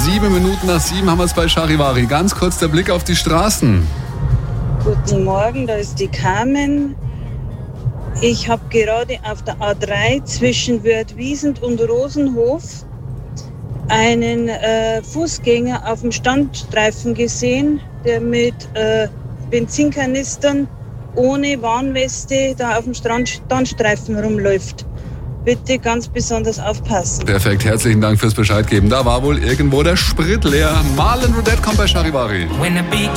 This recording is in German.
7 Minuten nach 7 haben wir es bei Charivari. Ganz kurz der Blick auf die Straßen. Guten Morgen, da ist die Carmen. Ich habe gerade auf der A3 zwischen Wörth-Wiesent und Rosenhof einen Fußgänger auf dem Standstreifen gesehen, der mit Benzinkanistern ohne Warnweste da auf dem Standstreifen rumläuft. Bitte ganz besonders aufpassen. Perfekt, herzlichen Dank fürs Bescheid geben. Da war wohl irgendwo der Sprit leer. Marlon Roudette kommt bei Charivari.